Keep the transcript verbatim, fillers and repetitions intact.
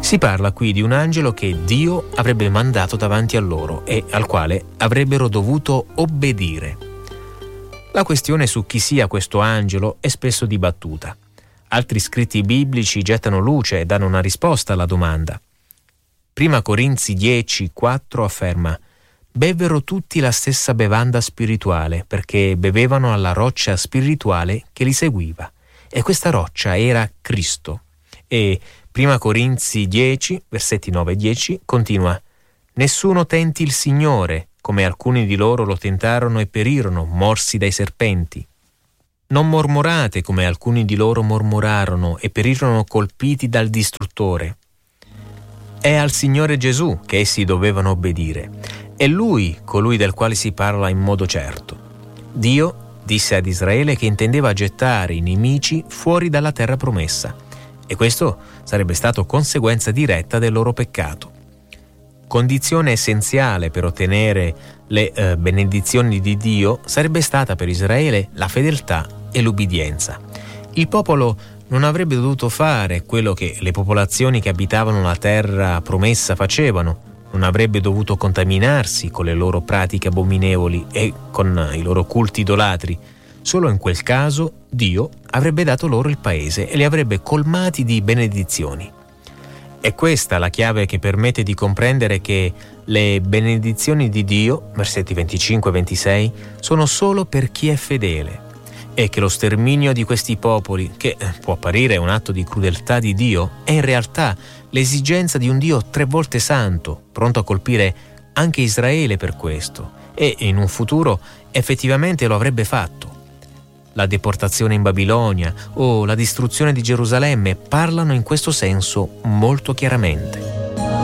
Si parla qui di un angelo che Dio avrebbe mandato davanti a loro e al quale avrebbero dovuto obbedire. La questione su chi sia questo angelo è spesso dibattuta. Altri scritti biblici gettano luce e danno una risposta alla domanda. Prima Corinzi dieci quattro afferma: «Bevvero tutti la stessa bevanda spirituale, perché bevevano alla roccia spirituale che li seguiva». E questa roccia era Cristo. E Prima Corinzi dieci, versetti nove e dieci, continua: «Nessuno tenti il Signore, come alcuni di loro lo tentarono e perirono, morsi dai serpenti. Non mormorate, come alcuni di loro mormorarono e perirono colpiti dal distruttore». È al Signore Gesù che essi dovevano obbedire. È Lui colui del quale si parla in modo certo. Dio disse ad Israele che intendeva gettare i nemici fuori dalla terra promessa, e questo sarebbe stato conseguenza diretta del loro peccato. Condizione essenziale per ottenere le eh, benedizioni di Dio sarebbe stata per Israele la fedeltà e l'ubbidienza. Il popolo non avrebbe dovuto fare quello che le popolazioni che abitavano la terra promessa facevano, non avrebbe dovuto contaminarsi con le loro pratiche abominevoli e con i loro culti idolatri. Solo in quel caso Dio avrebbe dato loro il paese e li avrebbe colmati di benedizioni. È questa la chiave che permette di comprendere che le benedizioni di Dio, versetti venticinque e ventisei, sono solo per chi è fedele, e che lo sterminio di questi popoli, che può apparire un atto di crudeltà di Dio, è in realtà l'esigenza di un Dio tre volte santo, pronto a colpire anche Israele per questo, e in un futuro effettivamente lo avrebbe fatto. La deportazione in Babilonia o la distruzione di Gerusalemme parlano in questo senso molto chiaramente.